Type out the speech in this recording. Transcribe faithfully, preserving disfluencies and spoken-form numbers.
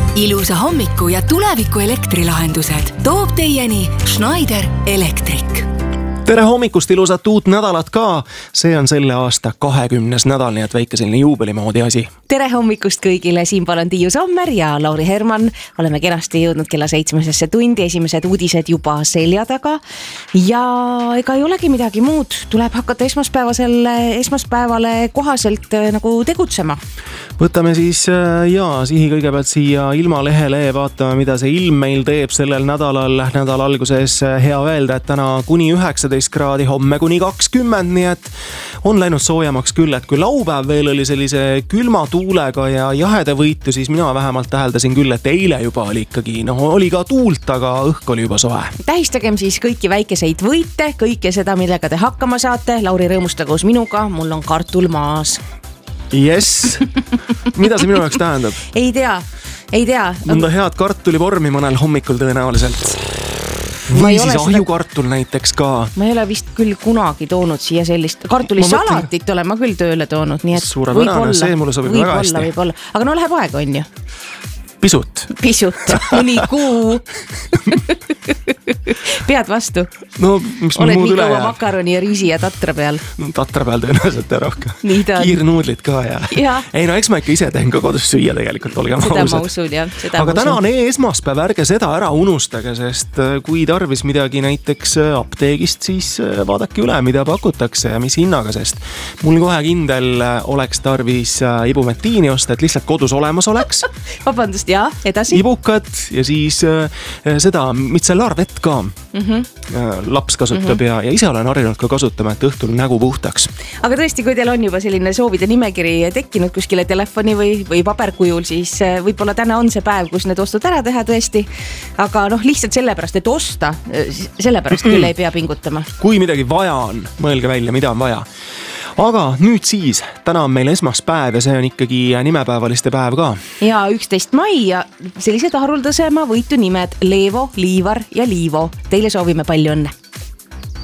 Ilusa hommiku ja tuleviku elektrilahendused toob teieni Schneider Electric. Tere hommikust, ilusat uut nädalat ka. See on selle aasta kahekümnes nädal, nii et väike selline juubelimoodi asi. Tere hommikust kõigile, siinpool on Tiiu Sommer ja Lauri Herman. Oleme kenasti jõudnud kella seitsmesesse tundi, esimesed uudised juba selja taga. Ja ega ei olegi midagi muud, tuleb hakata esmaspäevasele, esmaspäevale kohaselt nagu tegutsema. Võtame siis ja sihi kõigepealt siia ilmalehele, vaatame mida see ilm meil teeb sellel nädalal. Nädala alguses hea öelda, et täna kuni üheksateist kraadi, homme kuni kakskümmend, nii et on läinud soojemaks küll, et kui laupäev veel oli sellise külma tuulega ja jahede võitu, siis mina vähemalt täheldasin küll, et eile juba oli ikkagi, noh oli ka tuult, aga õhk oli juba soe. Tähistagem siis kõiki väikeseid võite, kõike seda, millega te hakkama saate. Lauri rõõmusta koos minuga, mul on kartul maas. Yes. Mida see minu jaoks tähendab? Ei tea, ei tea. Mõnda head kartulivormi mõnel hommikul tõenäoliselt. Või siis ahjukartul seda... näiteks ka. Ma ei ole vist küll kunagi toonud siia sellist kartulisalatit mõtlen... olen ma küll tööle toonud, nii et suurepärane, see mulle sobib võib väga hästi. Võib olla. Aga no läheb aeg on ju. Pisut. Pisut, mõni kuu. Pead vastu. No, mis oled nii kaua makaroni ja riisi ja tatra peal. No, tatra peal tõenäoliselt ja rohkem. Kiirnuudlid ka ja. ja. Ei no, eks ma ikka ise teen ka kodus süüa tegelikult, olge seda ma usun, jah. Seda aga täna on esmaspäev, ärge seda ära unustage, sest kui tarvis midagi näiteks apteegist, siis vaadake üle, mida pakutakse ja mis hinnaga, sest mul kohe kindel oleks tarvis ibumetiini osta, et lihtsalt kodus olemas oleks. Vabandust, jah, edasi. Ibukad ja siis seda mitsellaarvett ka. Mm-hmm. Laps kasutab mm-hmm. ja, ja ise olen harjunud ka kasutama, et õhtul nägu puhtaks. Aga tõesti, kui teil on juba selline soovide nimekiri tekkinud kuskile telefoni või, või paberkujul, siis võib-olla täna on see päev, kus need ostud ära teha tõesti. Aga noh, lihtsalt sellepärast, et osta, sellepärast küll ei pea pingutama. Kui midagi vaja on, mõelge välja, mida on vaja. Aga nüüd siis, täna on meil esmaspäev ja see on ikkagi nimepäevaliste päev ka. Ja üksteist mai ja sellised haruldasema võitu nimed Leevo, Liivar ja Liivo. Teile soovime palju õnne.